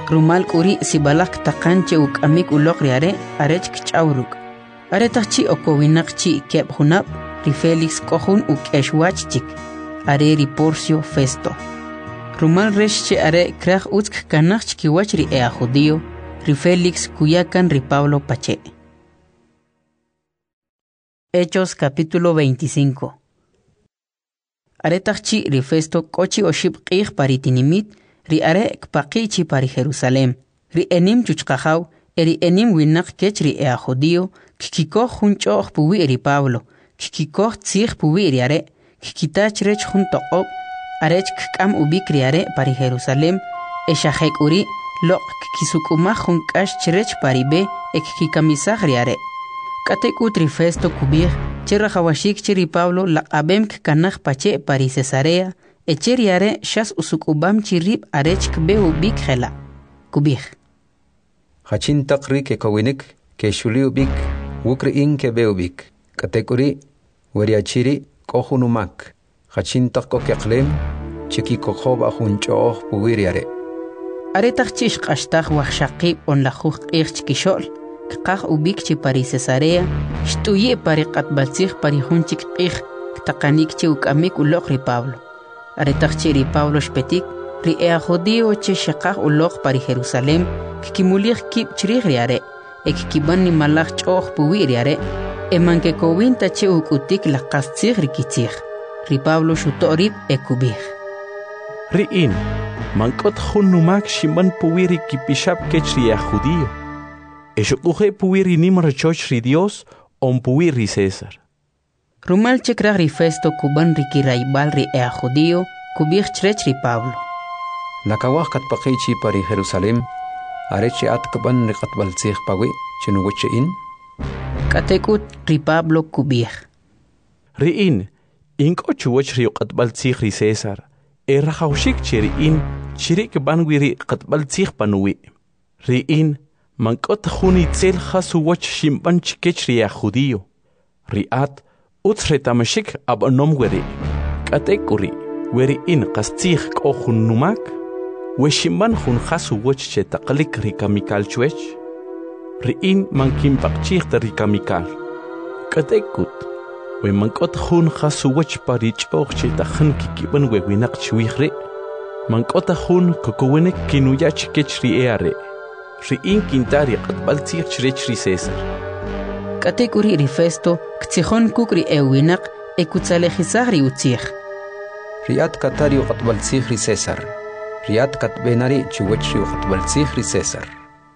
Rumal kuri sibalak takanche ukamik ulok riare arech kchauruk. Aretachchi okowinakchi kep hunap ri Felix kohun ukeshwachchik. Are ri Porcio Festo. Rumal reshche are krach utsk kanach kiwach ri ea judío ri Felix kuyakan ri Pablo pache. Hechos capítulo 25. Aretachchi ri Festo kochi oshib qih paritinimit ri are kpaqichi pari Jerusalem. Ri enim chuchqajaw eri enim winak kech ri ea judío kikikoh junchoh puwi ri Pablo. Kikikoh tzih puwi ri are kikitach rech juntoqob arech kam ubik ri are pari Jerusalem eshahek uri loq kisukumah junkash chrech pari be ekikamisah ri are. Katekut ri Festo kubih cherrajawashik chiri Pablo laqabem kanaj pache pari Cesarea echeriare shas usukubam chirib arech kbe ubik khela kubih Hachin taqri ke kawinik ke shuli ubik wukri in ke be ubik katekuri weriachiri kohunumak hachin taqko ke qlem chiki kokhob ahunchoh puwiriare aretach chish qashtaq wahshaqib on la khuq irchkishol Kaq ubik chi pari Cesarea shtuye pari qatbalsig pari hunchik qih taqanik chi ukamik uloq ri Pablo aretach chi ri Pablo shpetik ri ea judío chi shaqaq uloq pari Jerusalem kimulig kib chrig ri are ekkiban ni malach choh puwi ri are emanke kowinta chi ukutik laqastig ri kitig ri Pablo shutorib ekubih ri in mankot khunnumak shiman puwi ri kipishab kech ri ea judío Eshukuhe puwiri nimra choch ri Dios on puwiri César. Rumal chekrag ri Festo kuban ri kiraibal ri ea judío kubih chrech ri Pablo. Nakawah katpaqichi pari Jerusalem arechi atkaban ri qatbalsig pawi chinuwiche in. Katekut ri Pablo kubih. Ri in chuwach ri qatbalsig ri César. Errajawshik chiri in chirik banwiri qatbalsig panuwi. Ri in Mankot khuni tsel khasu wach shimban chikech ri judío. Riat utsretamashik abonom weri. Katekuri weri in qastig kohun numak. We shimban khun khasu wach chetaqlik ri kamikal chwech. Ri in mankim pakchig ri kamikal. Katekut we mankot khun khasu wach parich och chetakhan kikiban we winak chwihri. Mankot khun kokowenek kinuya chikech ri eare. Ri in kintari qatbalsig chrech ri César. Katekuri ri Festo ktsikhon kukri ewinak ekutsalejisag ri utzig. Riat katari qatbalsig ri César. Riat katbenari chuwech ri qatbalsig ri César.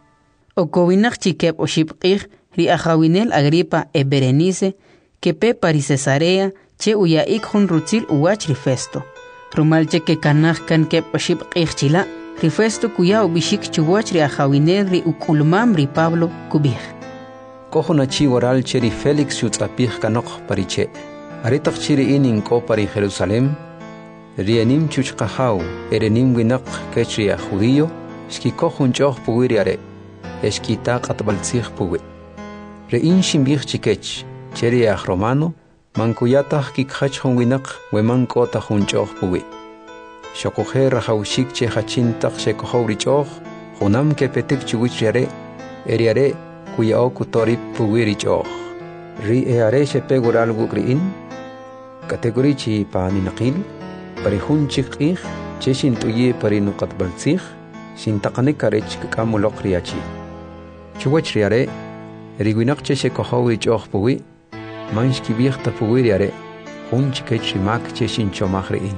Okowinak chikep oshibqig ri Ajawinel Agripa e Berenice kepe pari Cesarea che uyaik hun rutzil uwach ri Festo. Rumalche ke kanaj kan kep oshibqig chila ri Festo kuya ubishik chuwach ri Ajawinel ri ukulmam ri Pablo kubih. Kohunachi waral cheri Felix yutzapih kanok pariche. Aritaq chiri inin ko pari Jerusalem. Rienim chuchqahaw erenim winak kech ri judío shki kohun choh puwiriare. Eshkita qatbalsig puwi. Re in shimbih chikech cheri romano mankuyatah kikhach hun winak weman ko tahun choh puwi. Shokohe rajawshik che hachin taq shekohowri choh hunam ke petik chuwich riare eriare kuyao kutorip puwiri choh ri eare shepe gural gukriin kategori chi pani naqil pari hun chiqih che shin tuye pari nuqat balsig shin taqane karech kamuloq riachi chuwich riare eriguinak che shekohowri choh puwi manshki bikhta puwiri are hun chikech rimak che shin chomahriin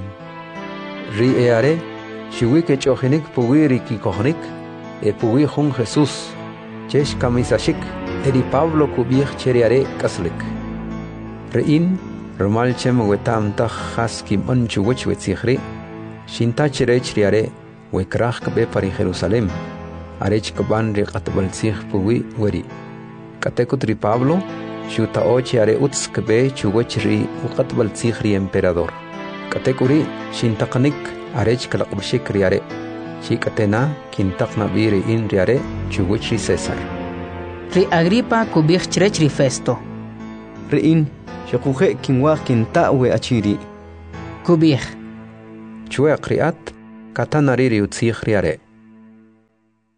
Ri eare, shiwi ke chohenik puwi riki kohnik, e puwi hun Jesús, chesh kamisashik, eri Pablo kubih cheriare kaslik. Rein, romal chem wetam tach haski bon chuwich wetzihri, shinta cherech riare, wekrach kabe pari Jerusalem, arech kaban ri qatbalsig puwi weri. Katekut ri Pablo, shuta ochi are utz kabe chuwich ri uqatbalsig ri emperador. Katekuri shintaqnik arech kalaqbshik riare shikatena kintaqna biri in riare chuwich ri César ri Agripa kubih chrech ri Festo ri in shaquje kinwa kinta we achiri kubih chue qriat katanari ri utzig riare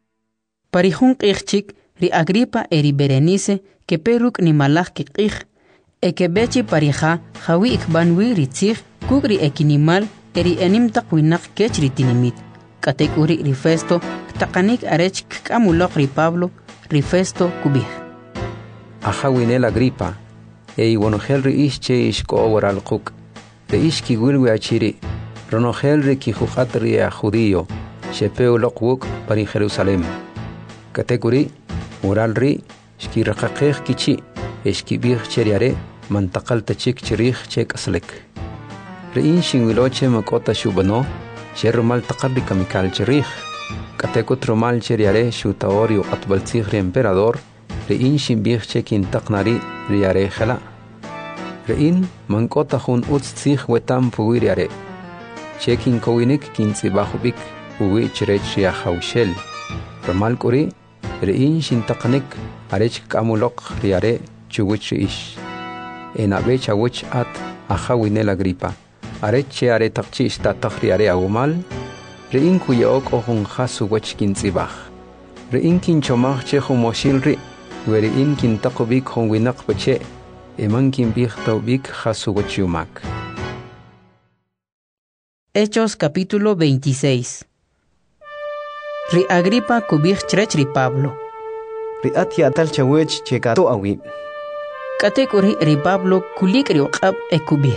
Parihun q'iqchik ri Agripa eri Berenice que peruk ni malaj ki q'ij que bechi parija jawi ikbanwi ri tzij kuk ri ekinimal eri enim taq winaq kech ri tinimit. Katek uri ri Festo taqanik arech k'amuloq ri Pablo ri Festo kubij. Ajawinel Agripa, iwonojel ri che ishko waral quk, ri ki wilwi achiri, ronojel ri kijuqat ri a judío, shepeu loqwuk pari Jerusalem. Katekuri, waral ri, shki raqaqej kichi, eshkibij cheriare, mantaqal tachik chirij chek aslek. Ri shinwiloche makota shubano, sherumal taqal ri kamikal chirij, katekut rumal cheriare shutaori u atbaltzig ri emperador, Rein shimbich chekin taqnari riare jala. Rein mankota hun utzig wetam puwiriare. Chekin kowinik kintzibahubik puwi chirech ya haushel. Ramal kuri rein shintaqnik arech kamulok riare chuwich ish. Enabe chawich at ajawinel Agripa. Arech are taqchi istataq riare agumal. Rein kuyaok ohun hasu wech kintzibah. Rein kinchomach che humoshilri. Wherein kintaqubik hon winak pache, eman kinbik taubik hasuwachumak. Hechos capítulo 26. Ri Agripa kubij chrech ri Pablo. Ri atia tal chawech chekato awi. Katek uri ri Pablo kulik ri uqab kubij.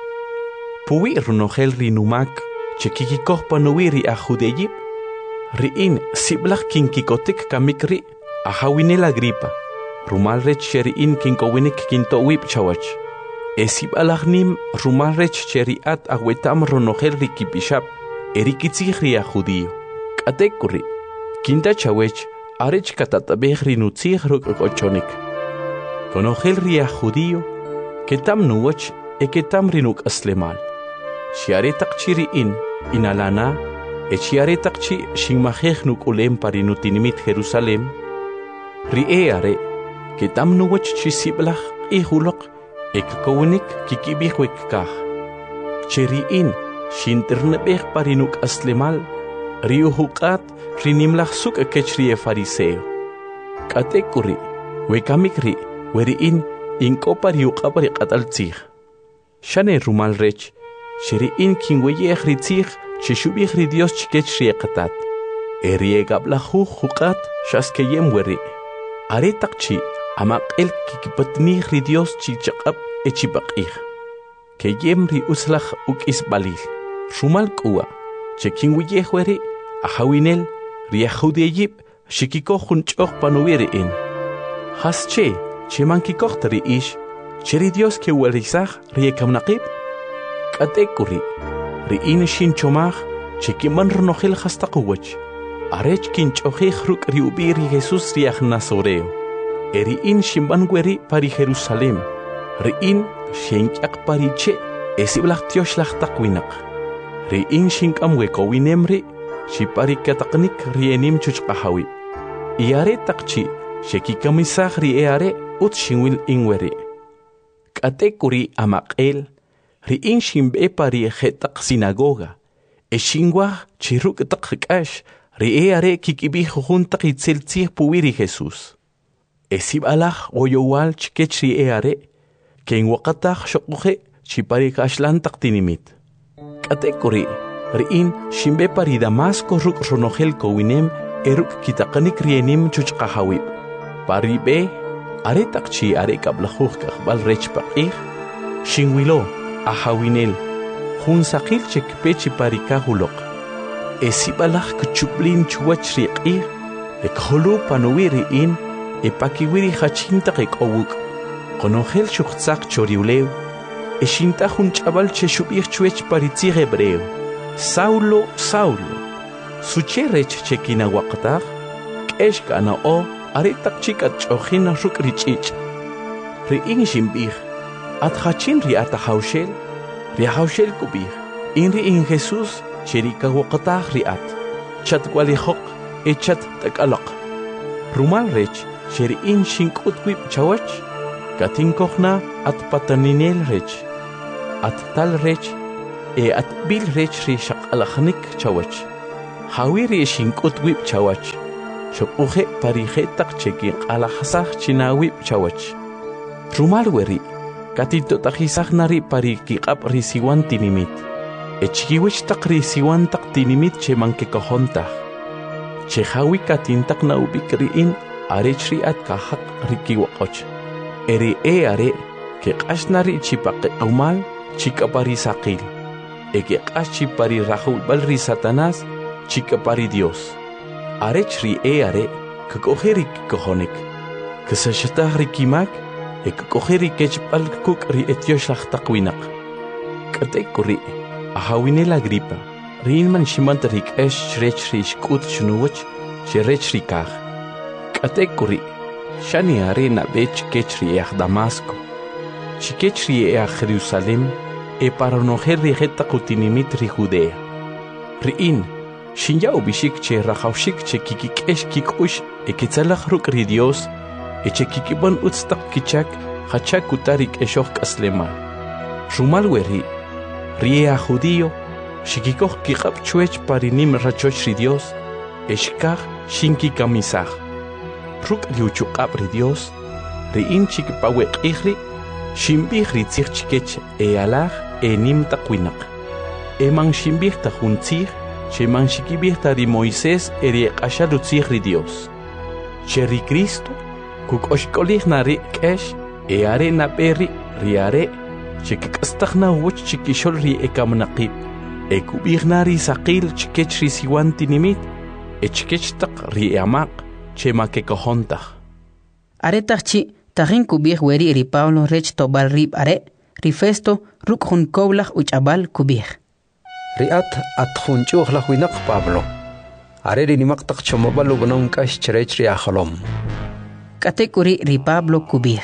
Puwi runojel ri numak, chekikikoh panuwi ri ajudeyib, ri in siblach kinkikotik kamikri, Ajawinel Agripa, rumalrech sheriin kinkowinik kintowib chawach. Esib alagnim rumalrech sheriat agwetam ronojel rikipishap, erikitzig ria judío. Katekuri, kinta chawech, arech katatabej rinutzig rukochonik. Konojel ria judío, ketam nuwach, ketam rinuk aslemal. Shiaretak chiriin, inalana, echiaretak chi shingmajej nuk ulem parinutinimit Jerusalem, Riare, que tam nuwach chisiblach ihulok, kowinik kikibihwek kah. Cheriin, shinternebeh parinuk aslemal, riuhukat rinimlach suk kechrie fariseo. Katekuri, wekamikri, weriin, inko pariukabri kataltzig. Shane rumal rech, cheriin kinweyeh ritzig, chishubih ridios chikechrie katat. Eriegablahu hukat, shaskeyem weri. Aretakchi amak el kikipatni ri Dios chichaqab echibaqih. Keyem ri uslach uk isbalil. Rumal kuwa, chekin wiyehweri, ajawinel, ri ajudeyib, shikiko junchoch panuwiri in. Hasche, cheman kikochtari ish, cheri Dios ke werizach ri ekamnaqib. Katekuri, ri in shin chomach, chekiman ronojel hastakuwach. Arech kinchochej ruk riubiri Jesus riach Nazoreo. Eriin shimbangueri pari Jerusalem. Riin shenkiak pariche esiblach tioslach takwinak. Riin shinkamweko winemri shipari kataknik rienim chuchqahawi. Iare takchi shekikamisach rieare ut shinwil inweri. Katekuri amakel riin shimbe pari jetak sinagoga. Eshingwa chiruk takkash Riare kikibih junta kitzeltzig puwiri Jesus. Esib alach oyowal chikech riare, ken wakatach shokuje chiparik ashlan taktinimit. Katekuri, riin shimbe pari Damasco ruk ronojel kowinem eruk kitakanik rienim chuchqahawib. Paribe, are takchi are kablajuj kakbal rechpaqih, shinwilo, ajawinel, jun sakil chekpechi parikahulok. Esibalach kuchuplin chuwach riqih, ekholu panuwiri in, epakiwiri hachinta qekowuk. Konojel shuqtzak choriulew, eshinta junchabal cheshubih chuech paritzig hebreo. Saulo, Saulo, sucherech chekina waqtaq, keshkana o, aretak chikat chojina ruk richich. Riin shimbih, atjachin riata haushel, riahaushel kubih, in riin Jesus, Cherika waqatah riat, chat walihok, chat takalak. Rumal rech, sheriin shinkutwip chawach, katinkochna at pataninel rech, at tal rech, at bil rech ri shakalachnik chawach. Hawiri shinkutwip chawach, Shopuje parijetak chekin alahasaj chinawi chawach. Rumal weri, katito tajisaj nari parikikap risiwan tinimit. Echkiwich tak risiwan tak tinimit che manke kohontaj. Che hawi katintak na ubikriin arechri at kahak rikiwakoch. Eri are ke kashnari chipake umal chika pari sakil. Eke kashi pari rahul balri Satanás chika pari Dios. Arechri are ke koheri kohonik. Ke sashatah rikimak ek koheri kechpal kuk ri etioshach takwinak. Kate kuri ahawine la gripa. Rinman shimantarik esh rechri shkut shnuwach cherechri kah. Kate kuri shani are na bech kechri Damasco. Chikechri Jerusalem e para noher rijeta kutinimit ri Judea. Riin, shinja ubishik che rachaushik che kikikesh kikush e kitzalach ruk ri Dios e che kikibon utstak kichak hachak utarik eshoch kaslema. Rumal weri, ria judío, shikikoch kikap chuech parinim rachoch ri Dios, eshkach shinki kamisach. Ruk liuchukap ri Dios, riin chikipawek ihri, shimbih ritzich chikech e alach e nim takwinak. E man shimbih tajuntzich, che man shikibih tari Moisés eri ashalutzich ri Dios. Che ri Cristo, kuk oshkolich na ri kesh, e are na peri ri are, che kikastach na wuch chikishol ri e kamnaqib. E kubih na ri sakil chikech ri siwan tinimit, e chikech tak ri amaq, che ma ke kohontach. Aretach chi, Tajin kubih weri ri Pablo rech tobal rib are, ri Festo ruk hun koblach uchabal kubih. Riat at hunchuch la huinak Pablo. Are ri nimak tak chomobal ugonon kash cherech ri aholom. Katekuri ri Pablo kubih.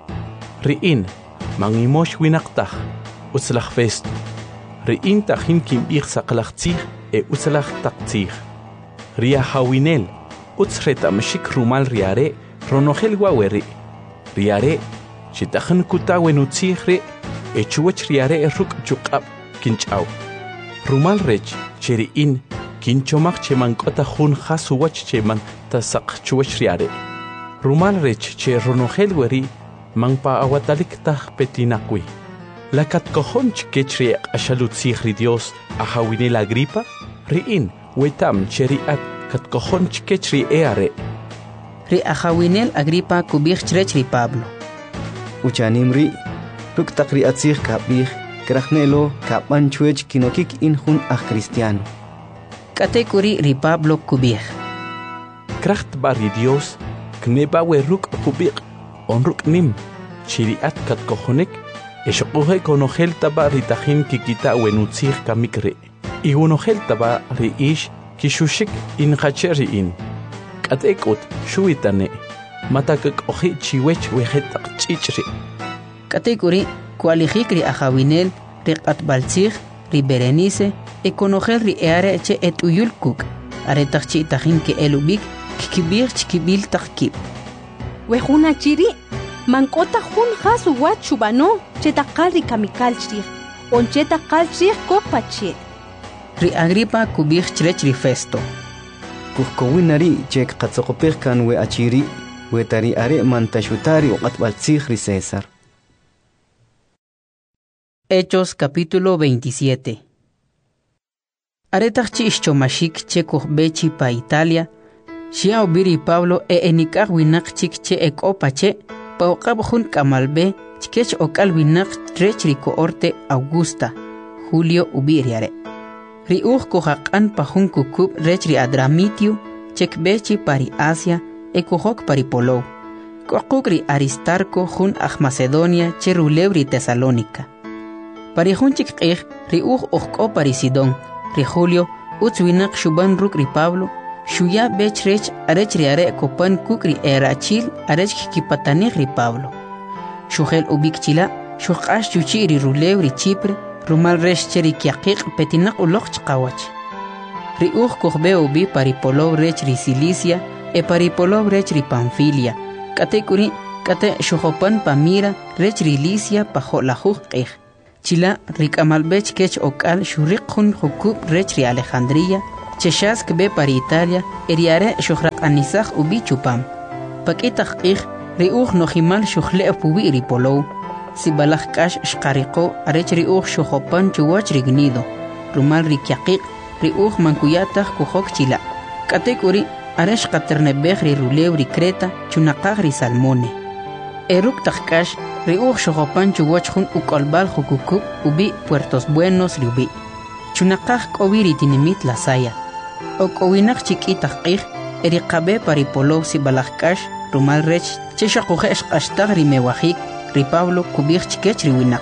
Riin, mangimosh winaktaj, utzlach Festo. Riin tajin kimbih saklachtzich e utzlach taktzich. Ria hawinel, utzreta meshik rumal riare, ronogel waweri. Riare, chitajan kutawen utzihre, echuach riare ruk chukap, kinchaw. Rumal rech, cheriin, kinchomach chemankota hun hasuwach cheman tasak chuach riare. Rumal rech, che ronogel weri, mangpa awatalik tah petinakwi. Lakat kohon chkechri ashalutzihri Dios, ahawine la gripa, riin, wetam cheriat kat kohon chkechri eare. Ri ahawinel Agripa kubih chrech ri Pablo. Uchanimri, ruk takri atzich kapih, krachnelo kapan chuech kinokik in hun cristiano. Katekuri ri Pablo kubih. Kracht bari Dios, kneba we ruk kubih, on ruk nim, chiriat kat kohonek, eshokuhe konogel taba ritajin kikita wenutzich kamikre. Igunogel taba ri ish kishushik in hacheri in. Katekut shuitane matakak oji chiwech wejetak chichri. Katekuri kualijik ri ahawinel ri atbaltzich ri Berenice e konogel ri eare che et uyulkuk aretach chi tajin ke elubik kikibir chikibil takib. Wejuna chiri mankota jun hasu wachubano chetakal ri kamikal chri on chetakal chri kopache. Ri Agripa kubih chrech ri Festo. Kuhkowinari chek katzokopir kan we achiri, we tari are mantashutari o atbaltzich ri César. Hechos capítulo 27. Aretach ischomashik che bechi pa Italia, xia obiri Pablo e enikah winak chik che ekopache, pa okab hun kamalbe, chikech okal winak trech ri coorte Augusta, Julio ubiriare. Ri kohaqan pa hun kukub rech ri Adramitio, chek bechi pari Asia, e kohok pari Polou. Kohok ri Aristarco hun Macedonia che rulew ri Tesalónica. Pari hun chik ri okko pari Sidón, ri Julio, utzwinak shuban ruk ri Pablo, shuya bech rech arech ri are kopan kuk ri erachil arech kikipatanich ri Pablo. Shuhel ubik chila, shukash chuchi ri rulew ri Chipre, rumal resh cheri kiaqiq petinak uloq chqawach. Ri kohbe ubi pari Polou rech ri Cilicia, e pari Polou rech ri Panfilia. Kate kuri, kate shuhopan pa Mira rech ri Licia pa jolajuj qej. Chila ri kamalbech kech okal shuriq hun hukub rech ri Alejandría, cheshas kbe para Italia eriare shuhraq anisakh ubi chupam pakitaq qih riuj nojimal shuhle pubi ripolo sibalaj kash shqariqo arech riuj shuhopan chuwach rignido rumal rikyaqiq riuj mankuyataq kujok chila katekuri aresh qaternebej ri rulew ri Creta chunaqaq ri Salmone eruk taqkash riuj shuhopan chuwach jun ukolbal jukukub ubi Puertos Buenos riubi chunaqaq k'owi ritinimit la saya ok'owinaq chik'itaq q'ij eriqabe paripolo sibalaj kash rumal rech chexaquje xq'axtaq rimewajik ri Pablo kubij chikech riwinaq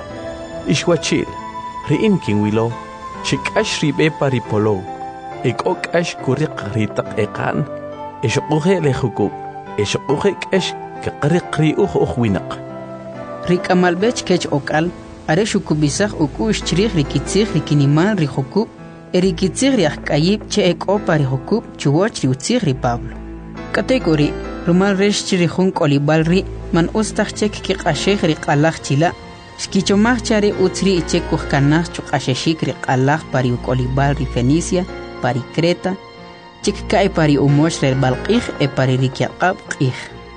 ixwachil ri'in kinwilo chik'ax ribe paripolo ek'ok'ax kuriq ritaq eqan exoquje lejukub exoquje k'ex kaqriq ri'uj ujwinaq rik'amalbech kech ok'al are xukubisaj uk'u'x chriij rikitzij rikinimal rijukub erikitzij riajk'ayib che ek'o parijukub chuwoch riutzij ri Pablo katek'uri rumal rex chirijun k'olib'al ri man ustaj chek kiq'axej riq'alaj chila xkichomaj chari utz ri ichek kujkanaj chuq'axexik riq'alaj pari uk'olib'al ri Fenicia pari Creta chikka'y pari umox relb'alq'ij e pari rikyaq'ab' q'ij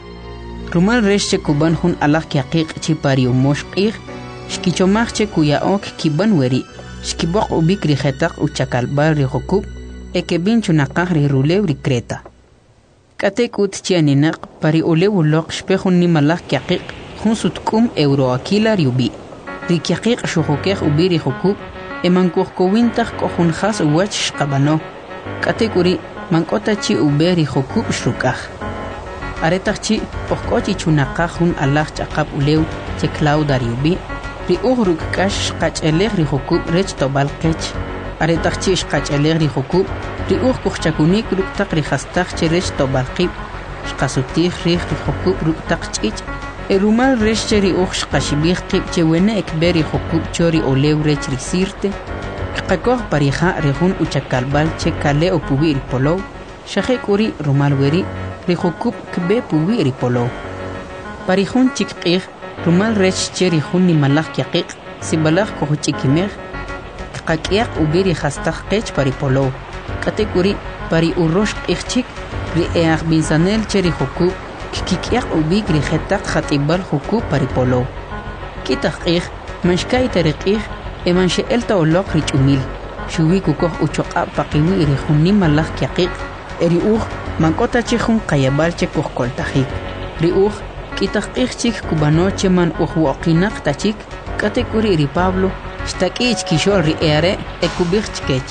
rumal rex che kuban jun alaj kyaqiq' chi pari umox q'ij xkichomaj che kuya'ok kiban weri xkiboq ubik rijetaq uchakalb'al rijukub e keb'in chunaqaj ri rulew ri Creta k'atek'ut chi aninaq pari ulew uloq xpe jun nimalaj kyaqiq' jun sutk'um euroakila riubi rikyaqiq' xujukej ubi rijukub e mankujkowintaj k'o jun jas uwach xqab'ano k'atek'uri mank'ota chi ube rijukub xruk'aj aretaq chi ojk'o chi chunaqaj jun alaj ch'aqap ulew che Clauda riubi riuj ruk'k'ax xqach'elej rijukub rech tob'al qech aretaq chi xqach'elej rijukub riuj kujchakunik ruk'taq rijastaj che rech tob'al qib' xqasutij riij rijukub ruk'taq ch'ich' erumal rex che riuj xqaxib'ij qib' che wene ekbe rijukub cho ri olew rech ri Sirte qakoj parija rijun uchakalb'al che kale o puwi ripolow xajek'uri rumal weri rijukub kbe puwi ripolow parijun chik q'ij rumal rech che rijun nimalaj kyaqiq' sibalaj kujuch'ikimej qak'iyaq ubi rijastaj qech paripolow k'atek'uri pari urox q'ij chik ri eaj binsanel che rijukub kik'iyaq ubik rijetaq jat'ib'al jukub paripolow kitaq q'ij manxka'yta ri q'ij e manxe'elta oloq rich'umil xuwi kukoj uchoq'ab' paqiwi rijun nimalaj kyaqiq' e riuj mank'ota chi jun qayab'al che kujkoltajik riuj k'itaq q'ij chik kub'ano che man ujwoqinaq ta chik k'atek'uri ri Pablo xtak'i chkixol ri eare e kubij chkech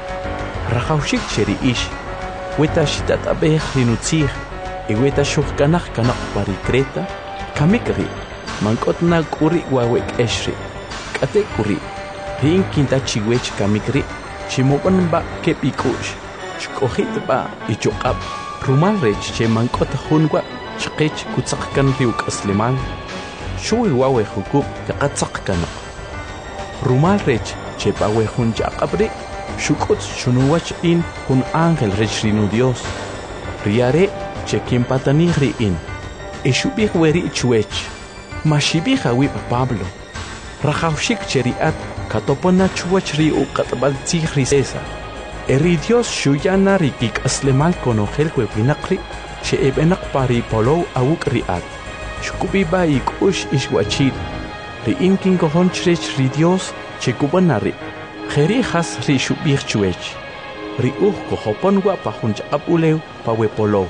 rajawxik che ri'ix weta xitat'ab'ej rinutzij y weta xujkanaj kanaq pari Creta kamik ri mank'ot na k'uri wawe k'ex ri k'atek'uri ri'in kintachiwech kamik ri chimob'anb'a keb' ik'u'x xk'ojitb'a ichoq'ab' rumal rech che mank'ot junwa chqech kutzaqkan ri uk'aslimal xuwi wawe jukub kaqatzaq kanaq rumal rech che pawe jun ch'aq'ab' ri xuk'utz xunuwach in jun ángel rech rinu Dios riare che kinpatanij ri'in ixub'ij weri' chwech maxib'ij awib' Pablo rajawxik che ri'at katopona chuwach ri uq'atb'al tzij ri César eri Dios xuyana ri kik'aslemal konojel wewinaq ri che eb'enaq paripolow awuk' ri'at xkub'iba ik'ux ixwachil ri'in kinkojon chrech ri Dios che kub'ana ri jeri jas ri xub'ij chwech ri'uj kojopon wa pa jun ch'aq'ab' ulew pa wepolow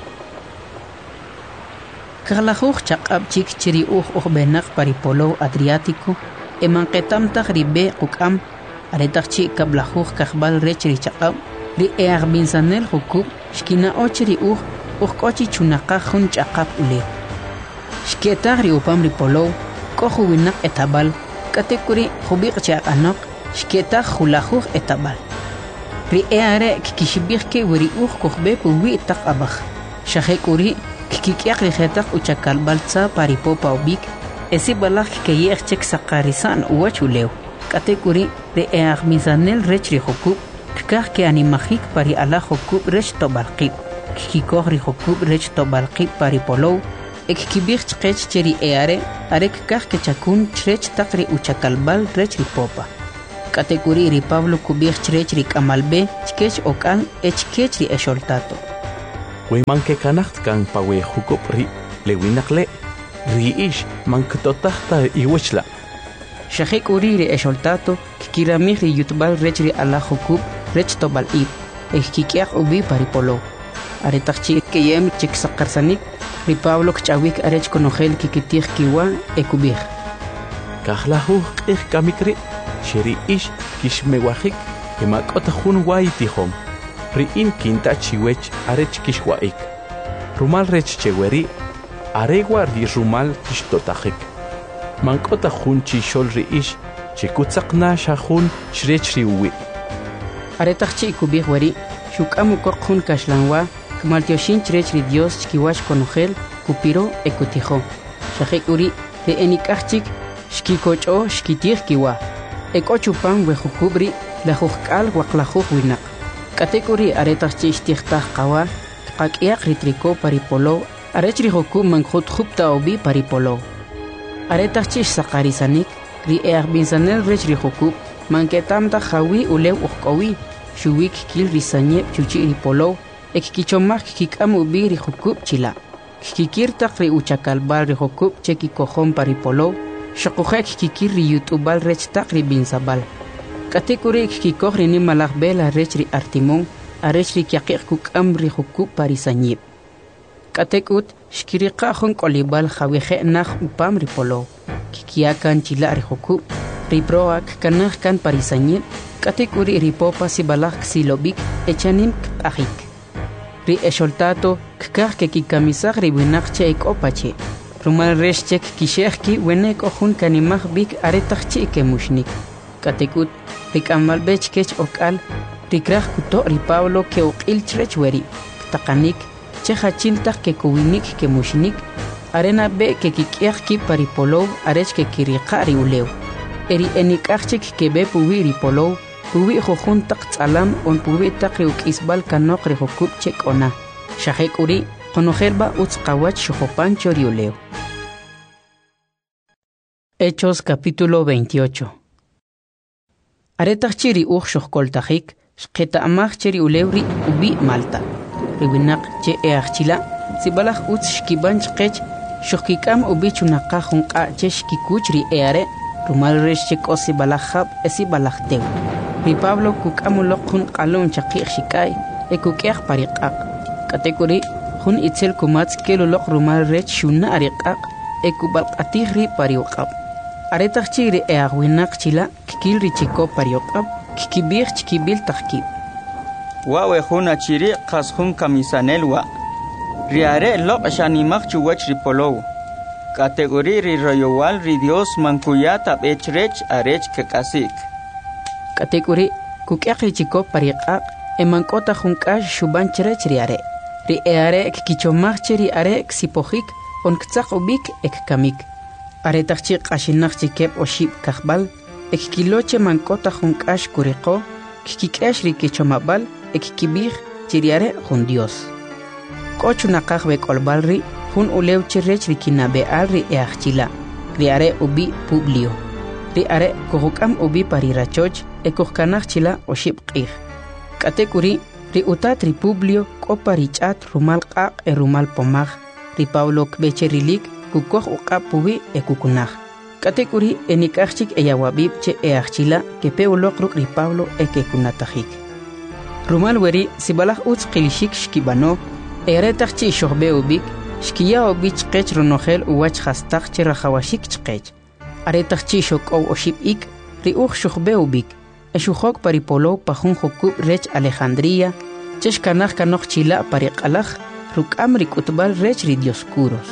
kaqlajuj chaq'ab' chik che riuj ujb'enaq paripolow Adriático e manqetamtaj ribe quk'am aretaq chi kablajuj kajb'al rech ri chaq'ab' ri eaj binsanel jukub xkina'o che riuj ujk'o chi chunaqaj jun ch'aqap ulew xke'taj ri upam ripolow k'o juwinaq etab'al k'atek'uri jubiq' che aq'anoq xke'taj julajuj etab'al ri eare' kikixib'ij ke weri'uj kujb'e puwi' taq ab'aj xajek'uri kik'iyaq rijetaq uchakalb'al tza paripopa ubik esib'alaj kikeye'ej chek saqarisa'n uwach ulew k'atek'uri ri eaj binsanel rech ri jukub kikaj ke'animajik pari alaj jukub rech tob'al qib' kikikoj ri jukub rech tob'al qib' paripolow e kikib'ij chqech che ri eare are kikaj kechakun chrech taq ri uchakalb'al rech ri popa Katekuri ri Pablo kubich chrech ri kamalbe chkech okal echkech ri esholtato. Weman ke kanacht kan pawe hukop ri lewinakle ri ish man ktotahta iwechla. Shahek uri ri esholtato kikiramih ri yutbal rech ri ala hukub rech tobal ib kikiach ubi paripolo. Aretachchi keyem chiksaqarsanik ri Pablo kchawik arech konogel kikitih kiwa ekubih. Kahlahu qih kamikri sheri ish kishmewahik kemakota hun waitihom. Riin kinta chiwech arech kishwaik. Rumal rech cheweri aregwa ri rumal kishtotajik. Mankota hun chishol ri ish chikutzakna shahun shrech ri uwi. Aretachchi kubih weri shukamu korkhun kashlanwa kmaltioshin chrech ri Dios chkiwash konogel kupiro ekutijo. Shahek uri ri enikachchik shkikocho shkitih kiwa. Ekochupan wehukubri la hukal waklahuh winak. Katekuri aretachchi ishtihtaj qawa qakiaq ritriko paripolo arechri hukub mankhut khupta obi paripolo. Aretachchi saqarisanik ri binsanel rechri hukub manketamta jawi ulew uqowi shuwik kil risanye chuchi ripolo ekkichomaj kikam ubi ri hukub chila. Kikirtaq ri uchakalbal ri hukub cheki kohon paripolo shaqujek kikir ri yutubal rechtaq ri binsabal. Katekuri kikoj ri nimalaj bela rech ri artimon arech ri kiaqiq kukam ri hukub parisanyib. Katekut shkiriqa jun kolibal jaweje naj upam ri polo. Kikiakan chila ri hukub ri proak kanaj kan parisanyib. Katekuri ri popa sibalaj ksilobik echanim k'ajik. Ri esholtato kkaj ke kikamisaj ri winaq che ekopache. Rumal resh chek kishejki wenek ojun kanimaj bik aretachchi kemushnik. Katekut rikamalbech kech okal rikraj kuto ri Pablo ke uqil chrech weri taqanik che hachiltaj ke kuwinik ke mushnik arena be ke kikiaj ki paripolo arech ke kiriqa ri ulew eri enikachik ke be puwi ri polo puwi jojun taq tsalam on puwi taq ri ukisbal kanok ri hukub chek ona shahek uri konojelba utz qawach shojopancho ri ulew. Hechos capítulo 28. Aretachchi ri uj shohkoltajik shqeta amaj cheri ulewri ubi Malta. Riwinaq che eachchila sibalaj utz shkiban chqech shohkikam ubi chunaqa junqa che shkikuch ri eare rumal resh che kosi balajab esi balajtew. Ri Pablo kukamuloq jun qalun chaqiq shikay ekukiaj pariqaq. Katekuri jun itzel kumatz keluloq rumal resh shuna ariqaq ekubalqatij ri pariuqab. Aretachchi ri eagwinaq chila kikil ri chiko pariuqab kikibij chkibil tajkib. Wawe juna chiri qas jun kamisanelwa. Riare loq shanimaj chuwach ri polow. Kategori ri royowal ri Dios mankuyata bechrech arech kekasik. Kategori kukiaq ri chiko pariqaq emankota junkash shuban chrech riare. Ri eare kikichomaj cheri are ksipojik onktaq ubik ekkamik. Aretachchi qashinaq chikep oshib kajbal ekkiloche mankota junkash kuriqo kikikesh ri kichomabal ekkibij chiriare jun Dios. Kochunaqaj bekolbal ri jun ulew chirech ri kinabeal ri eachchila riare ubi Publio. Ri are kohukam ubi parirachoch ekojkanaj chila oshib qij. Katekuri ri utat ri Publio koparich'at rumal qaq rumal pomaj ri Pablo kbecherilik kukoj uqab puwi ekukunaj. Katekuri enikachchik eyawabib che eachchila kepe uloq ruk ri Pablo ekekunatajik. Rumal weri sibalaj utz qilishik shkibano eretachchi shohbe ubik shkiya ubich qech ronogel uwach hastaq che rajawashik chqech. Aretachchi shokow oshib ik ri uj shohbe ubik eshujok paripolo pajun jokub rech Alejandría chesh kanaj kanoj chila pariqalaj rukam ri kutbal rech ri Dioscuros.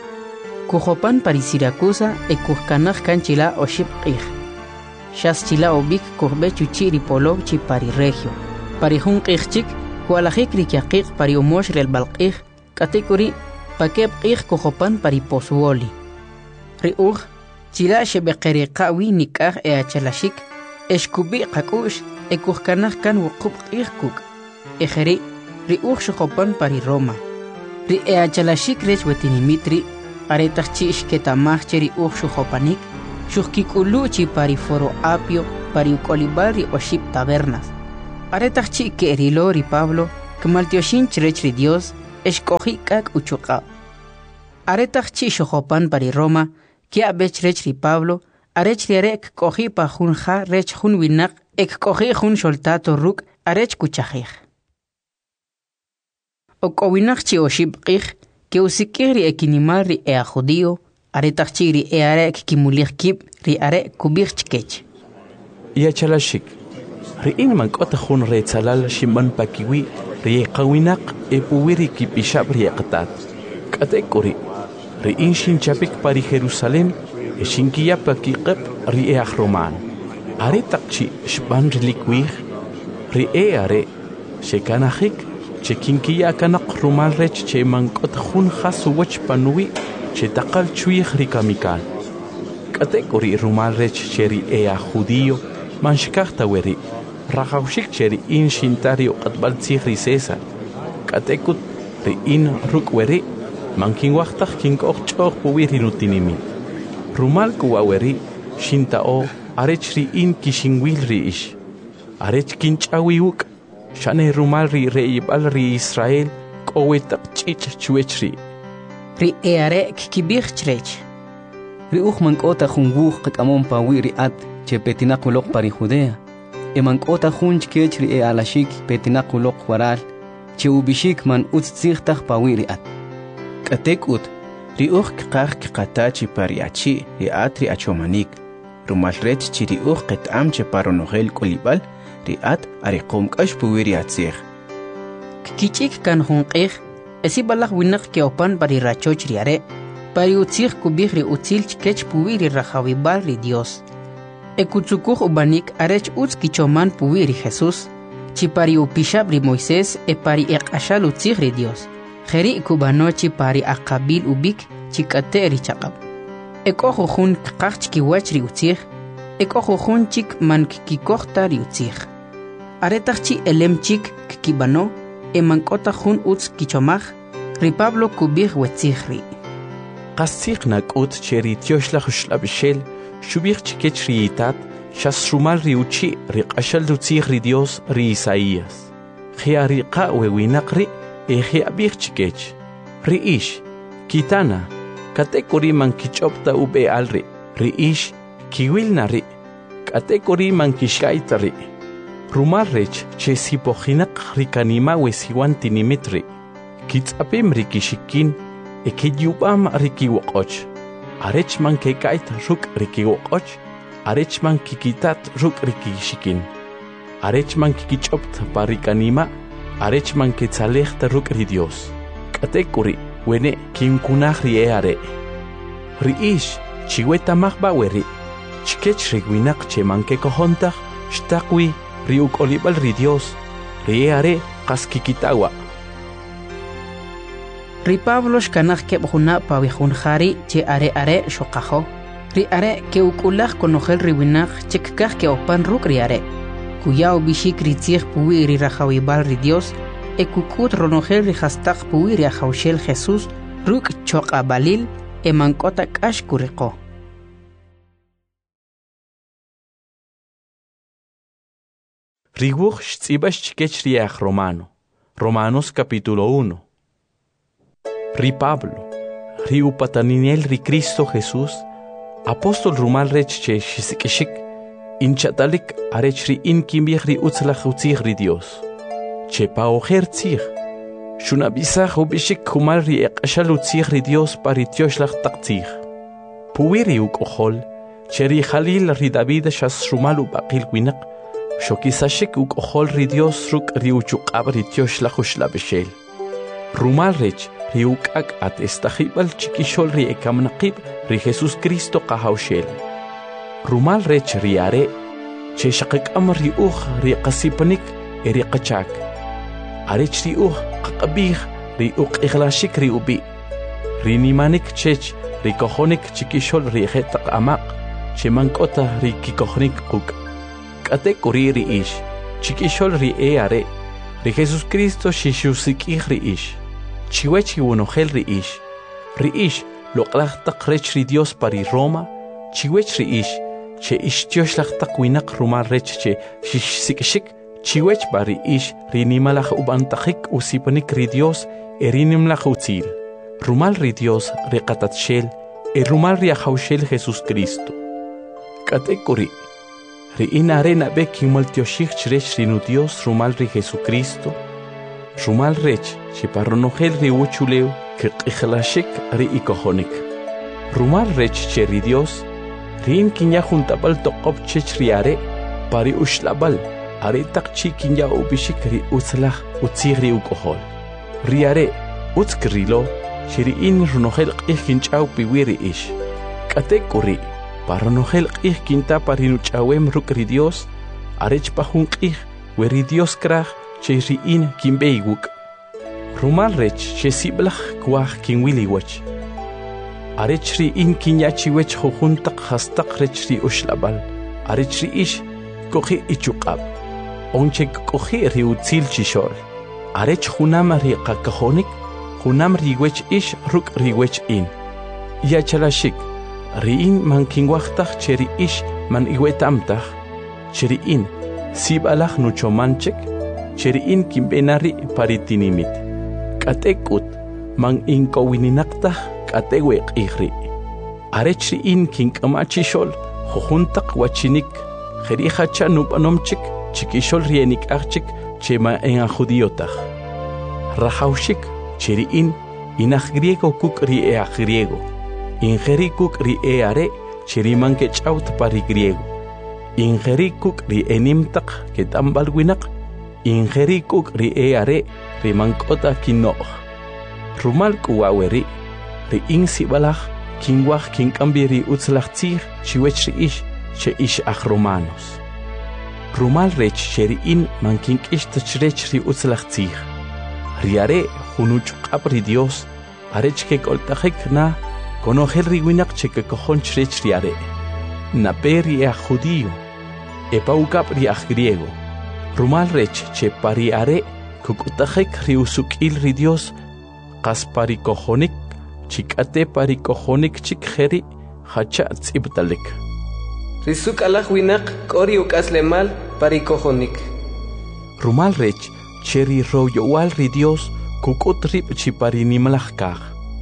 Kujopan pari Siracusa ekujkanaj kanchila oshib qij. Shas chila ubik kujbe chuchi ri polo chi pari Regio. Pari jun qijchik hualajik ri kiaqiq pari umosh rel balqij katekuri pakeb qij kujopan pari Pozuoli. Ri uj chila shebeqeriqawi nikaj eachalashik eshkubi qakush ekujkanaj kan wuqub qij kuk. Ejeri ri uj shojopan pari Roma. Ri eachalashik rech wetinimitri aretachchi ishketamaj cheri uj shujopanik shuhkikulu chi pari Foro Apio pari ukolibal ri oship tabernas. Aretachchi que erilo ri Pablo, que maltioshin chrech ri Dios, escogi kak uchuqa. Aretachchi shohopan pari Roma, que abech rech ri Pablo, arech ri arek cogi pa junja rech jun winak, ek cogi jun soltato ruk, arech kuchajij. Okowinak oship qij, que usikiri ekinimal ri ea judío, aretachchi ri arek kimulich kib ri arek kubich chkech. Ya chalashik, ri in mankota jun re tzalal shimban pakiwi, ri qawinak epuwiri kipishab ri qatat. Katekuri, ri in shin chapik pari Jerusalem, shinkiya pakiqab ri each Roman. Aretachchi shban rilikwi, ri are, shekanachik, chekinkiya kanak rumal rech che mankota jun khasuwach panui, che taqal chuich ri kamikal. Katekuri rumal rech cheri ea judío, manshkachta weri, rajawshik cheri in shintario qatbal tzihri César. Katekut ri in ruk weri, mankin waqtaq kinkoq ch'oq puwiri nutinimi. Rumal kuwa weri, shintao, arech ri in kishinwil ri ish. Arech kinch'awiuk, shane rumal ri reibal ri Israel, kowetaq ch'ich chuech ri. Ri eare kibich chrech. Ri mankota jun wuj qamon pawi ri at che petinakulok pari Judea. Mankota jun chkech ri alashik petinakulok waral che ubishik man utzigtaq pawi ri at. Katek ut ri qaq qatachi pariachi ri at ri achomanik. Rumal rech chi ri qetam che paronogel kolibal ri at ari qomqash pawi ri atzig. Kichik kan jun qij esi balaq winak ke opan pari rachoch ri are. Pari utzig kubich ri utzil chkech puwi ri rajawibal ri Dios. Ekutsukuj ubanik arech utz kichoman puwi ri Jesús. Chi pari upishab ri Moisés pari eqashal utzig ri Dios. Jeri kubano chi pari akabil ubik chi kate ri chaqab. Ekojo jun qaq chkiwach ri utzig. Ekojo jun chik man kikokta ri utzig. Aretach chi elem chik kibano mankota jun utz kichomaj. Ri Pablo kubich wetzig ri. Qasik nakut cheri tioshlach shlabshel, shubich chikech riitat, shasrumal riuchi riqashal rutzig ri Dios ri Isaías. Khiariqa wewinaqri khiabich chikech. Ri ish, kitana, katekuri man kichopta ube alri, ri ish, kiwilna ri, katekuri man kishkaita ri. Rumal rech che sipojinak rikanima wesiwan tinimitri. Kitzapim rikishikin, ekiyubam rikiwoqoch. Arechman kekait ruk rikiwoqoch. Arechman kikitat ruk rikishikin. Arechman kikichopt parikanima. Arechman ketzalechta ruk ri Dios. Katekuri wene kinkunaj rieare. Riish chiweta mahbaweri. Chkech rigwinak cheman kekojontaj shtakwi riuk olibal ri Dios. Rieare kaskikitawa. Ri Pablo shkanaj kebjuna pawihun jari che are shoqajo. Ri are ke ukulaj konojel ri winaj chekkaj ke opan ruk ri are. Kuyao bishik ri tzig puwi ri rajawibal ri Dios. Ekukut ronojel ri hastaq puwi ri ajawshel Jesús ruk choqa balil mankota kash kuriqo. Riwuj shtz'ibash chkech riach Romano. Romanos capítulo 1. Ri Pablo, ri upataninel ri Cristo Jesús, apóstol rumal rech che shisikishik, inchatalik arech ri inkimbich ri utzlach utzig ri Dios. Che paojer tzig, shunabisach ubishik kumal ri eqashal utzig ri Dios pari tioshlach taqtzig. Puwiri ukohol, che ri Jalil ri David shas rumal ubaqil winak, shokisashik ukohol ri Dios ruk ri uchuqab ri tioshlach ushlabeshel. Rumal rech riukak at estajibal chikishol ri ekamnaqib ri Jesús Cristo qahawshel. Rumal rech riare, che shaqikam ri ri qasipanik ri qachak. Arech ri qaqabih ri iglashik ri ubi. Ri nimanik chech ri kohonik chikishol ri jetaq amaq, che mankota ri kikohnik quk. Katekuri ri ish, chikishol ri are, ri Jesús Cristo shishusikih ri ish. Chiwechi unojel ri ish loqlaj taqrech ri Dios pari Roma, chiwech ri ish, che ishtioshlag taq winaq rumal rech che xixsik'xik chiwech bari ish rinimalaj ubantajik usipanik ri Dios erinimlaj utzil rumal ri Dios riqatatshel rumal ri ajawshel Jesús Cristo katekuri ri inarena be kimaltioshik chrech rinu Dios rumal ri Jesucristo rumal rech che parronojel ri uchuleu kiqijlashik ri ikojonik rumal rech che ri Dios rin kinya juntabal toqop chech riare pari ushlabal are taqchi kinya ubishik ri utzlah utzigri ukohol riare utzkrilo shiri in runojel qih kinchau piwiri ish katekuri paronojel qih kinta parinu chawem rukri Dios arech pahun qih weri Dios kraj cheri in kinbeiguk rumal rech chesiblah kwah kinwiliwach arechri in kinyachiwech jujuntaq hastaq rechri ushlabal arechri ish kohi ichuqab onche kohi ri utzil chishol arech junam ri qakajonik junam riwech ish ruk riwech in yachalashik ri in man kinwaqtaq cheri ish man iwetamtaq cheri in sibalaj nuchomanchek cheri in kinbenari paritinimit katekut man inkowininaqtaq atewe qihri arechri in kink'amachishol jujuntaq wachinik jerijacha nupanomchik chikishol rienik archik chema en a judiotaj rajawshik cheri in inaj griego kuk ri a griego ingeri kuk ri are cheri man ke chaut pari griego ingeri kuk ri enimtaq ke tambal winaq ingeri kuk ri are ri man kota kinoj rumal kuwaweri ri in sibalaj kinwaj kinkambiri utzlajtzij chiwech ri ish che ish aj romanos rumal rech cheri in man kink'ixtach rech ri utzlajtzij riare junuchq'ab ri Dios arech ke k'oltajik na konojel ri winaq che kekojonch rech riare nape ri aj judío epawkab ri aj griego rumal rech che pari are kuk'utajik ri usuk'il ri Dios qas pari kojonik chikate pari kojonik chik jeri hacha tzibtalik risuk alaj winaq k'ori uk'aslemal pari kojonik rumal rech cheri royowal ri Dios kuk'ut rib chi pari nimlaj kaj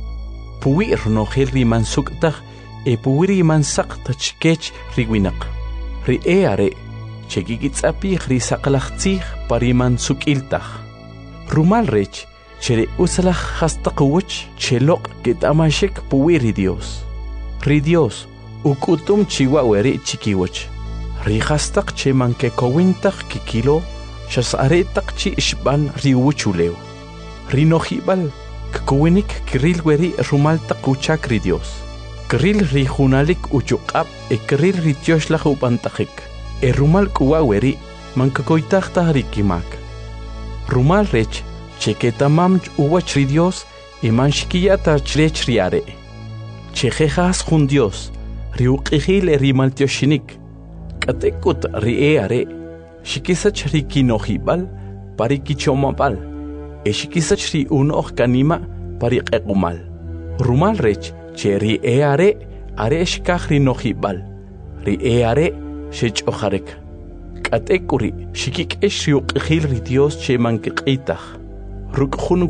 puwi runojel ri mansuktaj puwi ri mansaqta chikech ri winaq ri are chekikitz'apij ri saqlajtzij pari mansuk'iltaj rumal rech cheri uslaj hastaqwach cheloq ketamashek puwi ri Dios ukutum chiwaweri chikiwach ri hastaq cheman ke kowintaq kikilo shasaretaq chi ishban ri wuchuleu ri nojibal kuwinik kiril weri rumal taquchak ri Dios kiril ri junalik uchuqab kiril ri tioshlag upantajik rumal kuwaweri man kakoitaqta ri kimak rumal rech cheketamam uwach ri Dios iman shikiyata chrech riare chejejas jun Dios ri uqijil ri maltioshinik katekut ri are shikisach ri kinojibal pari kichomapal shikisach ri unoj kanima pari qequmal rumal rech che ri are shkaj ri nojibal ri are shech'ojarek katekuri shikikesh ri uqijil ri Dios che man kiqitaj ruk jun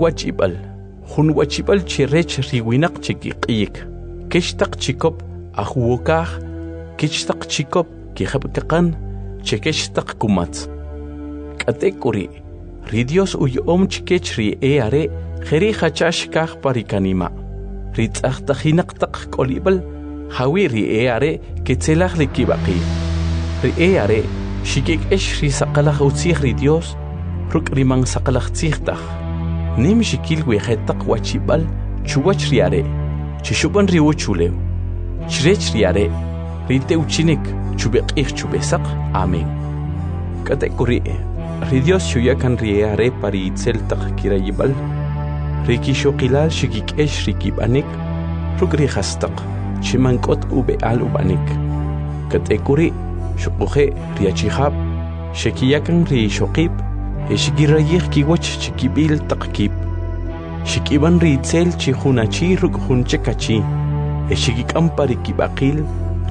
wachibal che rech ri winaq che kiq'iyik kishtaq chikop ajuwokaj kishtaq chikop kijabkaqan che kishtaq kumatz katekuri ri Dios uyom chikech ri are jeri hachash kaj pari kanima ri tz'ajtajinaqtaq k'olib'al jawi ri are ketzelaj ri kib'aqi ri are shikikesh ri saqalaj utzij ri Dios ruk ri man saqlajtzijtaj nim shikil wejetaq wachibal chuwach riare chishuban ri uchuleu chrech riare ri teuchinik chubeq'ij chubesaq amen katekuri ri Dios shuyakan riare pari itzeltaq kirayibal ri kishoqilal shikikesh ri kib'anik ruk ri hastaq chimank'ot ube'al ub'anik katekuri shuquje ri achijab shekiyakan ri shoqib shikirayij kiwach chikibil taqkib shikiban ri itzel chi junachi ruk junchekachi shikik'am pari kib'aqil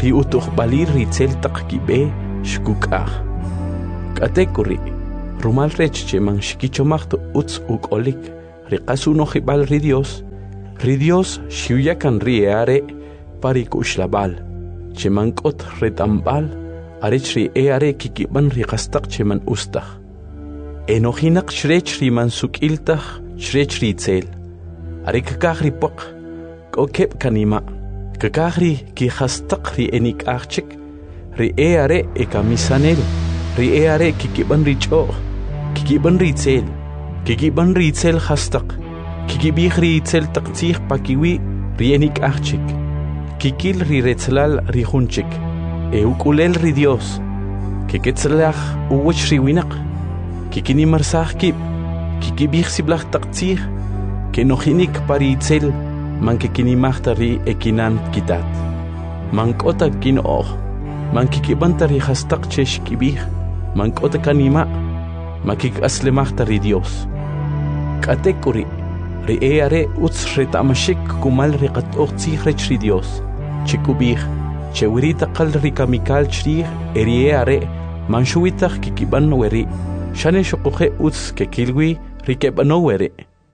ri utuqbalir ri tzel taqkibe shkuk'aj k'atekuri rumal rech che man xkichomajto utz ukolik ri qas unojib'al ri Dios xiuyakan ri are pari kuxlabal che man k'ot retamb'al arech ri are kikiban ri qastaq che man ustaj enojinaq xrech ri man suk'iltaj xrech ri tzel are kakaj ri poq k'okeb kanima kakaj ri kijastaq ri enik'ajchik ri are ekamisanel ri are kikiban ri ch'o'j kikiban ri tzel jastaq kikibij ri tzel taqtzij pakiwi ri enik'ajchik kikil ri retzlal ri junchik uk'ulel ri Dios keketzlaj uwach ri winaq kikinimarsaj kib kikibij siblaj taqtzij kenojinik pari tzel man kikinimajta ri ekinan kitat man k'ota kin'oj man kikibanta ri jastaq che xkibij man k'ota kanima ma kik'aslemajta ri Dios k'atek'uri ri are utz reta'mashik kumal ri qat'oj tzij rech ri Dios chikubij chewiri taqal ri kamikal chrij ri are man xuwitaj kikiban weri xane xoquje utz kekilwi ri keb'ano weri.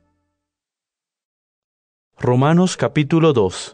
Romanos capítulo 2.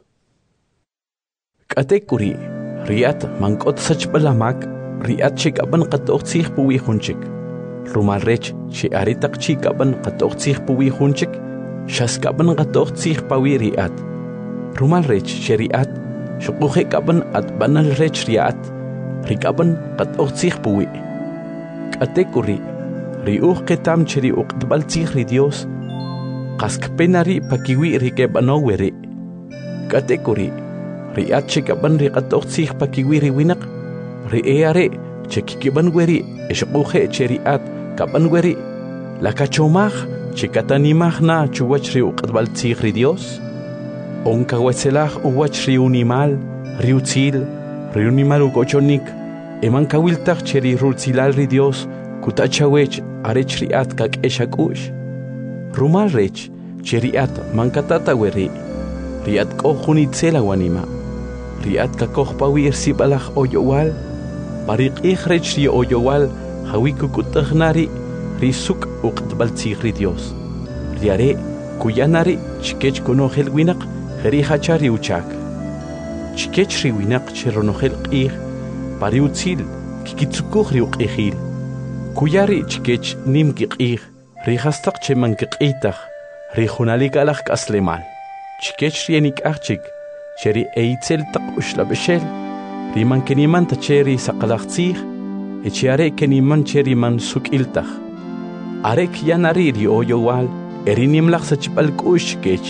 K'atek'uri riat man k'ot sachb'alamak riat chek'aban qat'oj tzij puwi junchik rumal rech che are taq chik'aban qat'oj tzij puwi junchik xask'aban qat'oj tzij pawi riat rumal rech che riat xoquje k'aban atb'anal rech riat rik'aban qat'oj tzij puwi k'atek'uri ri uj qetam che ri uqtb'al tzij ri Dios qaskpena ri pakiwi ri keb'ano weri k'atek'uri riat chek'aban ri qat'oj tzij pakiwi ri winaq ri are che kikiban weri xoquje che riat k'aban weri lakachomaj che katanimaj na chuwach ri uqtb'al tzij ri Dios onkawetzelaj uwach ri unimal ri utzil ri unimal ukochonik eman kawiltaj che ri rutzilal ri Dios kutachawech arech riat kak'exak'u'x rumal rech che riat mankatata weri riat k'oj jun itzel awanima riat kakoj pawi irsib'alaj oyowal pariq'ij rech ri oyowal jawi kuk'utajnari ri suk' uqtb'al tzij ri Dios ri are kuyanari chikech kunojel winaq jeri hacha ri uchak chikech ri winaq che ronojel q'ij pari utzil kikitzukuj ri uq'ijil kuyari chikech nim kiq'ij ri jastaq che man kiq'iytaj ri junalik alaj k'aslemal chikech ri enik'ajchik che ri eitzel taq uxlab'exel ri man kenimanta che ri saqalaj tzij che are keniman che ri man suk'iltaj are kyanari ri oyowal eri nimlaj sachb'al k'u'x chikech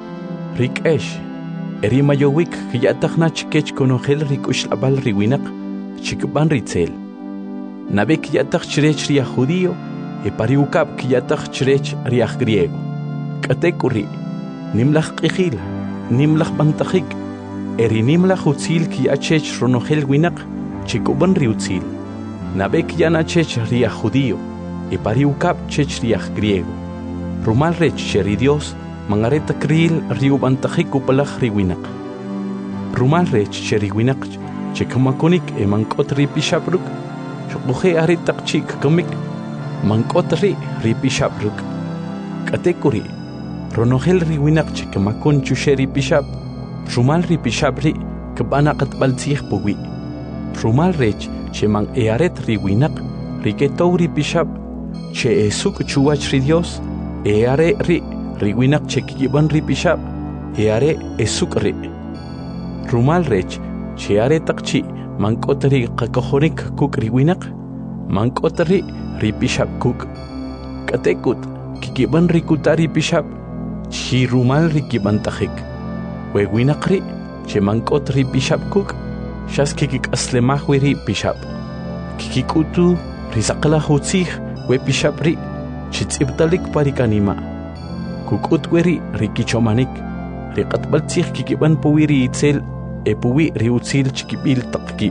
ri k'ex eri mayowik kiya'tajna chikech konojel ri k'uxlab'al ri winaq chikb'an ri tzel nabe kiya'taj chirech ri aj judío pari ukab kiya'taj chirech ri aj griego k'atek'uri nimlaj q'ijil nimlaj b'antajik eri nimlaj utzil kiya'chech ronojel winaq chikub'an ri utzil nabe kiya'na chech ri aj judío pari ukab chech ri aj griego rumal rech che ri Dios man areta kril ri ub'antajik upalaj ri winaq rumal rech che ri winaq che kamakonik man k'ot ri pixabruk xoquje are taq chik kamik man k'ot ri pixabruk k'atek'uri ronojel ri winaq che kamakon chuxe ri pixab rumal ri pixab ri kb'ana qatb'al tzij puwi rumal rech che man aret ri winaq ri ketow ri pixab che suk' chuwach ri Dios are ri winaq che kikib'an ri pixab are suk' ri rumal rech che are taq chi man k'ot ri qakojonik kuk' ri winaq man k'ot ri pixab kuk' k'atek'ut kikib'an ri kuta ri pixab chi rumal ri kib'antajik we winaq ri che man k'ot ri pixab kuk' xas kikik'aslemaj wi ri pixab kikik'utu ri saqlaj utzij we pixab ri chi tz'ibtalik pari kanima kuk'ut weri ri kichomanik ri qatb'al tzij kikib'an puwi ri itzel puwi ri utzil chikib'il taq kib'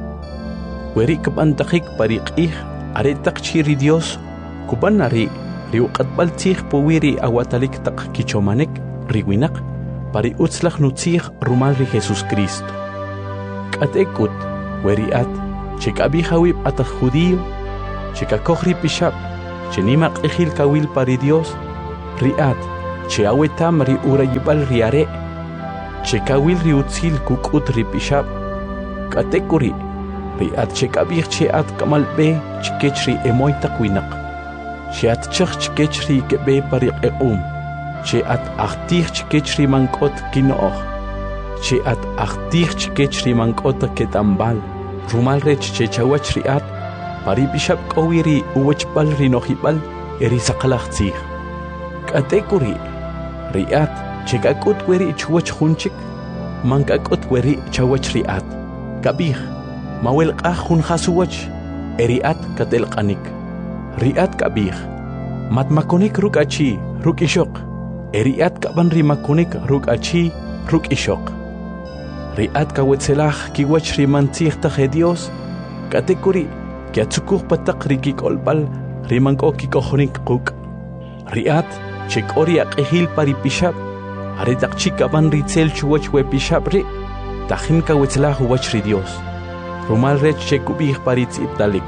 weri kib'antajik pari q'ij are taq chi ri Dios kub'an ari ri uq'atb'al tzij puwi ri awatalik taq kichomanik ri winaq pari utzlaj nutzij rumal ri Jesús Cristo K'atekut weriat chekabijawib ata judío chekakojri pishab chenima q'ijil kawil pari Dios riat cheawetam ri urayibal riare chekawil ri utzil kuk'ut ri pishab k'atekuri riat chekabij cheat kamalbe chikech ri emoytaq winaq cheat chaq chikech ri kebe pari q'eq'um cheat ajtij chikech ri mank'ot kino'oj cheat ajtij chikech ri mank'ot ketambal rumal rech chechawach riat pari pishab k'owiri uwachbal ri nojibal eri saqalaj tzij k'atekuri riat chekak'ut weri chuwach junchik mankak'ut weri chawach riat kabij mawelq'aj jun jasuwach eriat katelq'anik riat kabij matmakonik ruk'achi ruk'ixoq eriat kaban ri makonik ruk'achi ruk'ixoq riat kawetzelaj kiwach ri mantzij taje Dios k'atekuri kiatzukuj pataq ri kik'olb'al ri mank'o kikojonik quk' riat chek'ori aq'ijil pari pixab ari taq chi kaban ri tzel chuwach we pixab ri tajin kawetzelaj uwach ri Dios rumal rech chekubij pari tz'ibtalik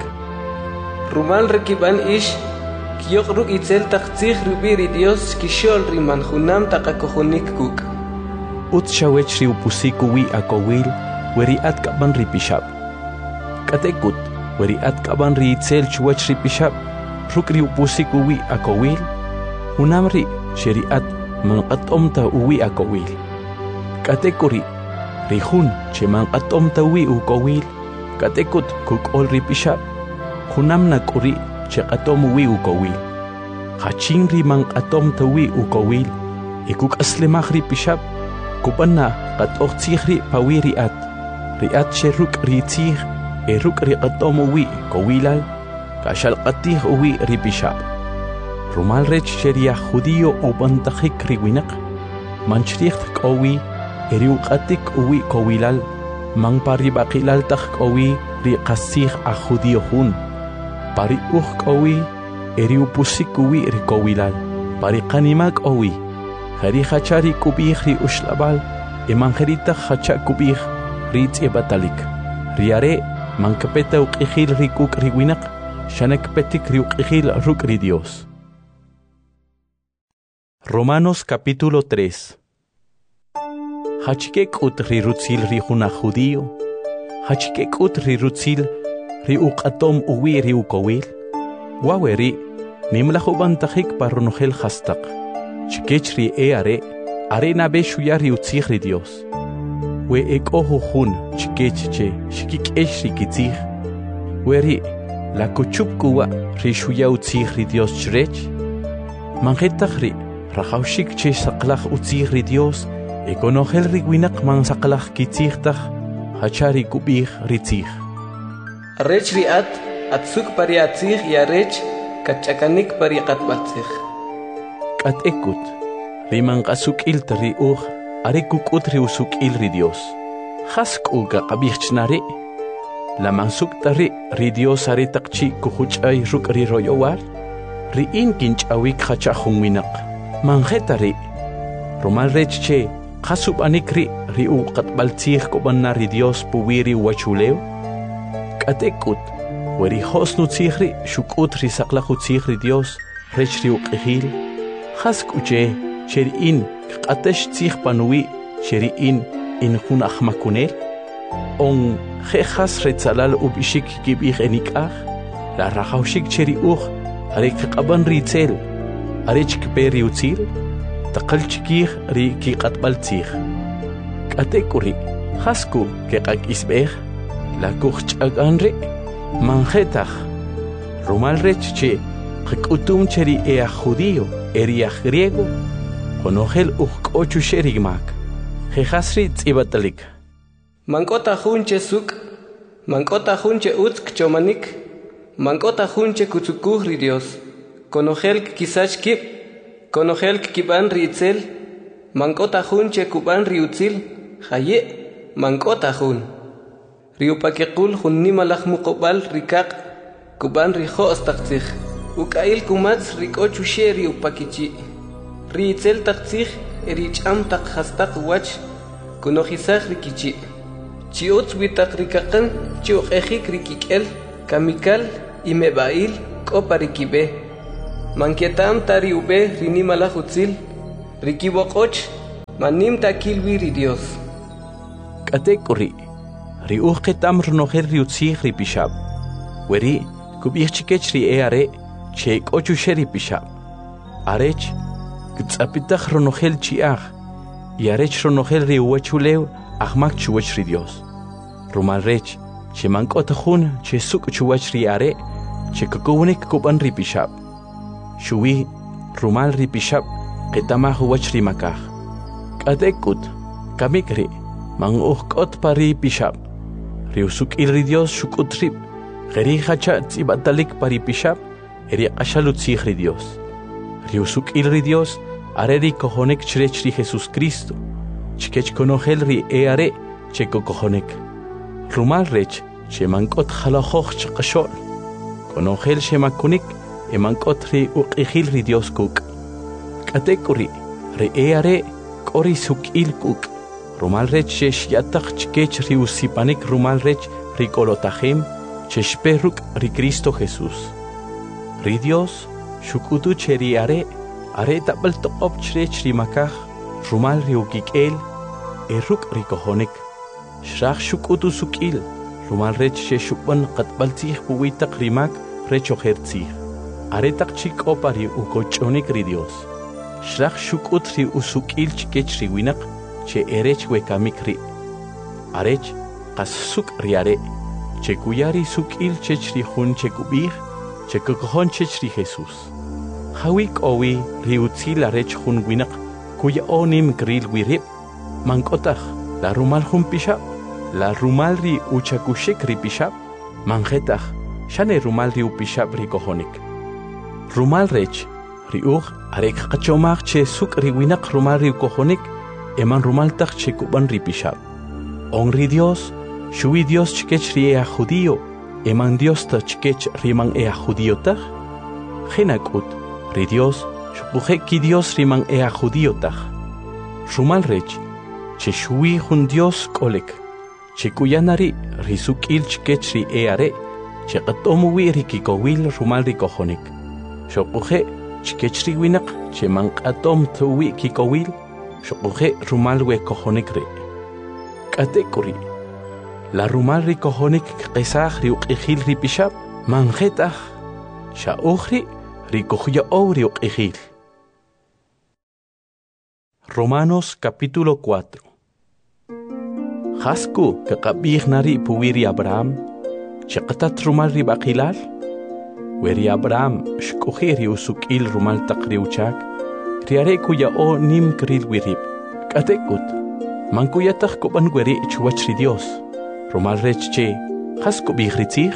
rumal rekiban ish kiyok ruk itzel taq tzij rubi ri Dios kixol ri manjunam taqakojonik kuk ut xawech ri upusik uwi akowil weri at kaban ri pixab k'atekut weri at kaban ri itzel chuwach ri pixab ruk ri upusik uwi akowil unam ri xeri at manqat'omta uwi akowil k'atekuri ri jun che manqat'omta uwi ukowil k'atekut kuk'ol ri pixab junam nak'uri che q'atom uwi ukowil qachin ri manq'atomta uwi ukowil ikuk'aslemaj ri pixab kupana qat'oj tzij ri pawi riat che ruk' ri tzij ruk' ri q'atom uwi kowilal kaxalq'atij uwi ri pixab rumal rech che ri aj judío upantajik ri winaq manchriij k'owi eri uq'atik uwi kowilal man pari b'aqilal taj k'owi ri qasij aj judío jun pari uj k'owi eri upusik uwi ri kowilal pari qanima k'owi jari jacha ri kubij ri uxlabal emanjeritaj jacha kubij ri tz'ib'atalik ri are mankapeta uq'ijil ri kuk' ri winaq xanakpetik ri uq'ijil ruk' ri Dios. Romanos capítulo 3. Hachike k'ut ri rutzil ri juna judío hachike k'ut ri rutzil ri uq'atom uwi ri ukowil waweri nimlajubantajik parronojel hastaq chikech ri are nabe xuya ri utzij ri Dios we ek'oju jun chikech che xikik'ex ri kitzij weri la kuchup kuwa ri xuya utzij ri Dios chrech manjetaj ri rajawxik che saqlaj utzij ri Dios ekonojel ri winaq man saqlaj kitzijtaj hacha ri kubij ri tzij arrech riat atzuk pari atzij y arrech kach'akanik pari qatb'atzij k'atekut ri manq'asuk'ilta ri uj ari kuk'ut ri usuk'il ri Dios jas k'uga qabijchnari la mansuk'ta ri Dios ari taq chi kujuch'ay ruk' ri royowal ri in kinch'awik hacha jun winaq manjeta ri rumal rech che qasub'anik ri uqatb'al tzij kub'ana ri Dios puwi ri wachulew k'atekut weri josnu tzij ri xuk'ut ri saqlaj utzij ri Dios rech ri uq'ijil jas k'uche che ri in kq'atex tzij panuwi che ri in jun ajmakunel on je jas retzalal ub'ixik kib'ij enik'aj la rajawxik che ri uj ari kq'aban ri tzel ari chikpe ri utzil taqal chikij ri kiq'atb'al tzij k'atekuri jasku keq'ak'isb'ej la kujch'ak'an ri manjetaj rumal rech che qk'utum che ri aj judío eri aj griego konojel uj k'o chuxe ri mak jejas ri tz'ib'atalik mank'ota jun che suk' mank'ota jun che utz kchomanik mank'ota jun che kutzukuj ri Dios konojel kisach kib konojel kib'an ri itzel mank'ota jun che kub'an ri utzil jaye mank'ota jun ri upakequl jun nimalaj muqob'al ri kaq' kub'an ri jo's taq tzij uk'a'il kumatz ri k'o chuxe ri upakichi ri itzel taq tzij eri ch'am taq jastaq wach kunojisaj ri kichi chiuts witak rikakan chiuk ejik rikikel kamikal imebail koparikibe mankietam tari ube rinimala hutzil rikibokoch manim takil wiri Dios katekuri ri uqetam rnoher riutzig ripishab weri kubichikech ri eare che kochu sheri pishab arech gtsapitach rnohel chiag yarech rnohel ri uachulew ahmak chuwach ri Dios rumal rech che mankot khun che suk chuwach ri are che kukunik kuban ri pishab shuwi rumal ri pishab qetama huwach ri makah katekut kamikri mang kot pari pishab riusuk ri Dios shukutrib geri hacha tsibatalik pari pishab eri ashalut ri Dios riusuk ri Dios areri kohonek chrech ri Jesus Cristo chkech konohel ri eare cheko kohonek rumal rech che mankot khalakhokh chqashol konohel shemakunik e mankot ri uqihil ri Dios kuk katekuri ri eare kori sukil kuk rumal rech shesh yatak chkech ri usipanik rumal rech ri kolotahem cheshperuk ri Cristo Jesus ri Dios shukutu cheri are tabal toqop chrech ri makah rumal ri ukikel eruk ri kohonik shrach shukutu sukil rumal rech sheshukban qatbal tih buwitak rimak rech ohertzih are tak chik opari ukochonik ri Dios shrach shukut ri usukil chkech ri winak che erech wekamikri arech qas suk ri are che kuyari sukil chech ri hun che kubih che kokhon chech ri Jesus hawik owi ri utzil arech hun winak kuya onim gril wirib mankotach la rumal hun pishab la rumal ri uchakushik ri pishab manjetach shane rumal ri upishab ri kohonik rumal rech ri arek qachomach che suk ri winak rumal ri kohonik eman rumal tak che kuban ri pishab on ri Dios shuwi Dios chkech ri ea judío eman Dios ta chkech riman ea judío tak genakut ri Dios shukuje ki Dios riman ea judío tak rumal rech che shuwi hun Dios kolek che kuyanari ri sukil chkech ri eare che qatomu wi ri kikowil rumal ri kohonik shukuje chkech ri winak che man qatom tuwi kikowil shukuje rumal we kohonik ri katekuri la rumal ri kohonik qesaj ri uqihil ri pishab manjetach sha ukhri ri kohya ri uqihil Romanos capítulo 4 Hasku que qabih nari puwiri Abraham chaqatat rumal ri baqilal weri Abraham shkuhiri usukil rumal taqri uchak riare kuya o nim kril wirib katekut mankuyatach kuban weri chuwach ri Dios rumal rech che hasku bihritzig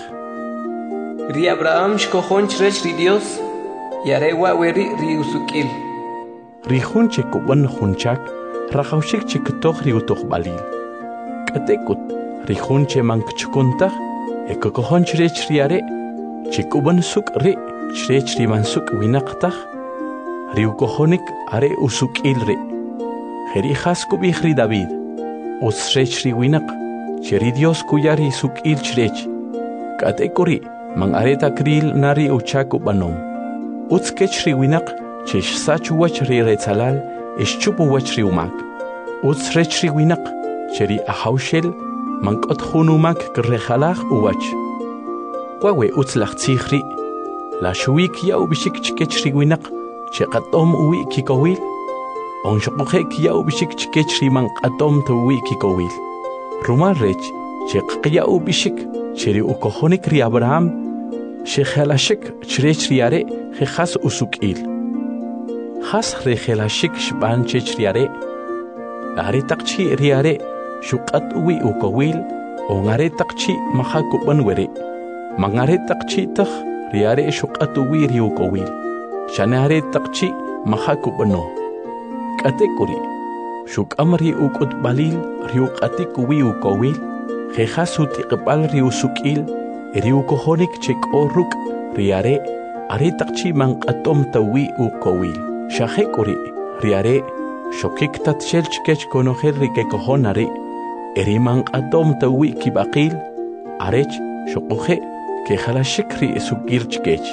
ri Abraham shkohon chrech ri Dios yare wa weri ri usukil ri hun che kuban hunchak rajawshik che ktoch ri utoch balil katekut ri hun che mankchukuntach ekokohon chrech riare che kuban suk ri chrech ri mansuk winaqtach ri ukohonik are usukil ri Heri hasku bihri David usrech ri winak cheri Dios kuyari sukil chrech katekuri man areta kril nari uchaku banom utskech ri winak chesh sachu wach ri retzalal ishchupu wach ri umak usrech ri winak cheri ahaushel man kot khunumak krejalach uwach kwawe utslach tsikhri la shuik ya ubishik chkech ri winak cheqatom uwi kikowil on shokhe kiya ubishik chkech ri man qatom tuwi kikowil rumal rech cheqya ubishik cheri ukohonik ri Abraham shekhalashik chrech riare khas usukil khas rekhalashik shban chech riare ari taqchi riare shuqat uwi ukowil on are taqchi mahakuban were mangare taqchi takh riare shuqat uwi ri ukowil shanare taqchi mahakubano katekuri shuk amri ukut balil riuqati kuwi ukowil khasuti qbal riusukil riukohonik chek oruk riare are taqchi man qatom tawi ukowil shahekuri riare shokik tatshel chkech konoher rike kohonare eriman qadom tawi kibaqil arech shoqoje ke khala shikri sukir chkech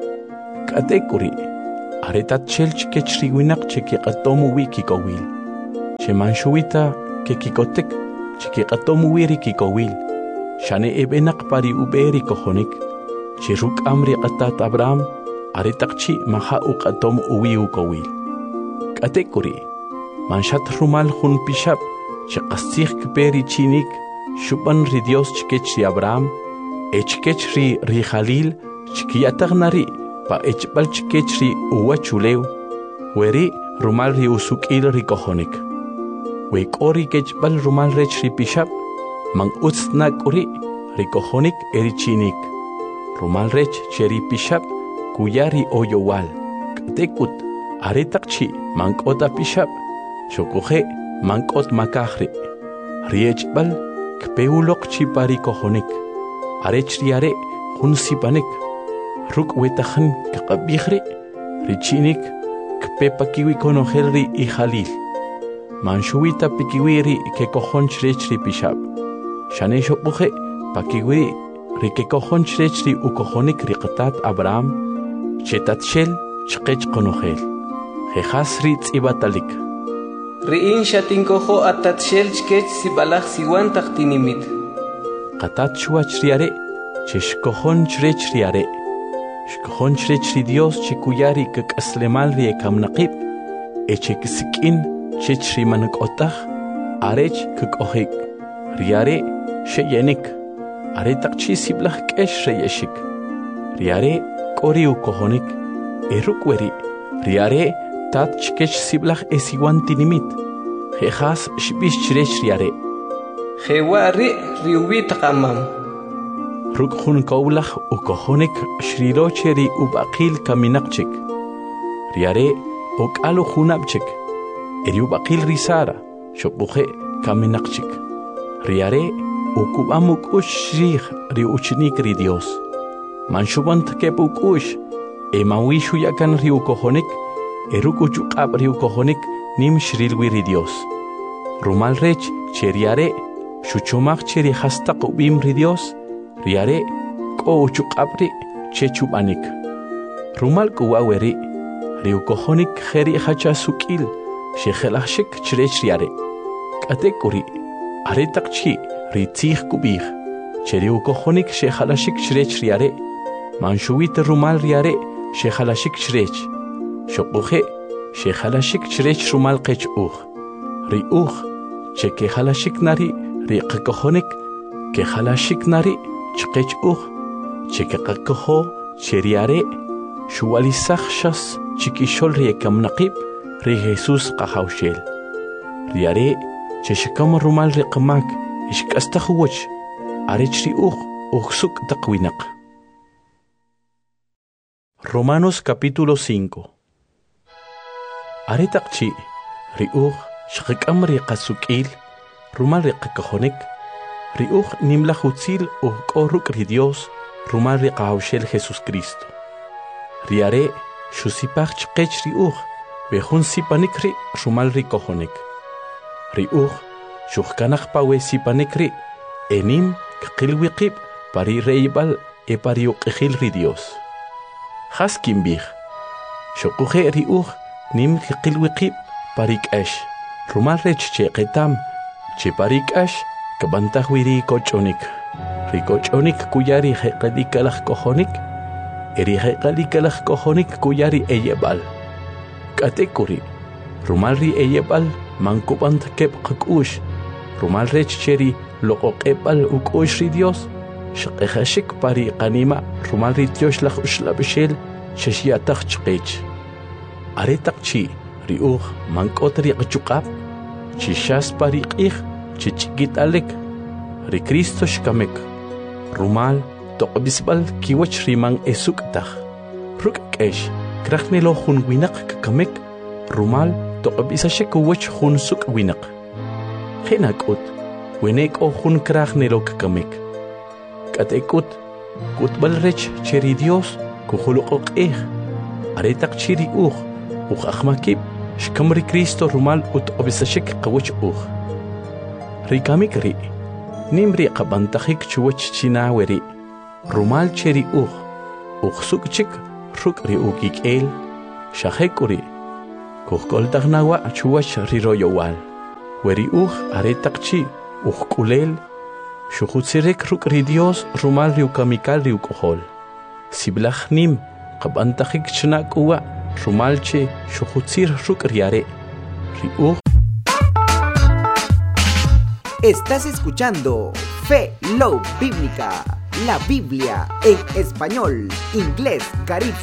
katekuri aretat chelch kechri winak cheki qadom wi kikowil cheman shuita ke kikotek cheki qadom wiri kikowil shane ebenak pari uberi kohonik chiruk amri qatat Abraham aretaqchi maha uqatom uwi ukowil katekuri manshat rumal hun pishab chiqastikh kperi chinik shuban ri Dios chkechri Abraham echkechri ri Khalil chkiyatagnari pa echbal chkechri uwachulew weri rumal ri usukil ri kohonik we kori kechbal rumal rechri pishab man utsna kuri ri kohonik eri chinik rumal rech cheri pishab kuyari oyowal katekut aretaqchi mankota pishab shokoje mankot makahri riechbal kpeuloq chipari kohonik arechriare hunsipanik ruk wetakhan kqabihri richinik kpepakiwi konohelri y Khalil manshuita pikiwiri ke kohonchri pishab shane shokoje pakiwi ri ke kohonchri ukohonik riqtat Abraham chetatshel chqech konohel jehasri tsibatalik Ri'in shatinkojo atatshel chkech sibalaj siwan taqtinimit qatat shuachriare cheshkohon chriare shkohon chri Dios chikuyari kakaslemal ri kamnaqib echekisikin chechri manqotah arech kakohik riare sheyenik aretaqchi siblaj kesh reyeshik riare koriu kohonik erukweri riare tat chkech siblaj esiwan tinimit jejas shbish chirech riare jewari riubi taqamam ruk hun kowlaj ukohonik shrirocheri ubaqil kaminaqchik riare okalu hunabchik eri ubaqil risara shopuje kaminaqchik riare ukubamuk ushrih ri uchnik ri Dios manshubant kepuk ush emawishu yakan ri ukohonik erukuchu qab ri ukohonik nim shrilwi ri Dios rumal rech cheriare shuchomaq cheri hastaq ubim ri Dios riare ko uchu qabri chechubanik rumal kuwaweri ri ukohonik kheri hacha sukil shekhelashik chirech riare katekuri aretaqchi ri tsikh kubih cheri ukohonik shekhalashik chirech riare manshuwit rumal riare shekhalashik chirech shoquje shekhalashik chirech rumal qech ri cheke halashik nari ri qakohonik ke halashik nari chqech cheke qakoho cheriare shuwalisakhshas chikishol ri kamnaqib ri Jesus qahawshel riare cheshkam rumal ri qamak ishkastakhwach arechri ukhsuk taqwinaq Romanos capítulo 5 aretaqchi ri shqakam ri qasukil rumal ri qakohonik ri nimla hutzil koruk ri Dios rumal ri qahawshel Jesus Cristo riare shusipach chqech ri behun sipanik ri rumal ri kohonik ri shuhkanaq pawe sipanik ri enim qilwiqib pari reibal e pari uqihil ri Dios haskim bih shokuje ri nim qilwiqib parik ash rumal rech che qetam che parik ash kabantahwiri kochonik ri kochonik kuyari heqalikalaj kohonik eri heqalikalaj kohonik kuyari eyebal katekuri rumal ri eyebal mankubant kep qakush rumal rech cheri loqoqebal ukush ri Dios shqehashik pari qanima rumal ri Dios laj ushlabshel shashiyataq chqech aretaqchi ri mankotri qachuqab chishas pari qih chichgit alek ri Cristo shkamek rumal toqbisbal kiwach riman esuktaj ruk kesh krajnelo hun winaq kamek rumal toqbisashek wach hun suk winaq khinakut wenek o hun krajnelo kamek katekut kutbal rech cheri Dios kukhuluq aretaq chiri akhmakib shkamri Cristo rumal utqbisashek qawach rikamik ri nimri qabantajik chuwach chinaweri rumal cheri sukchik ruk ri ukik'el shajekuri kuhkoltajnawa chuwach riroyowal weri aretaqchi k'ulel shujutzirek ruk ri Dios rumal ri ukamikal ri uk'ojol siblaj nim qabantajik chnak'uwa rumalche shujutzir ruk riare ri Estás escuchando Fe Love Bíblica, la Biblia en español, inglés, caribe.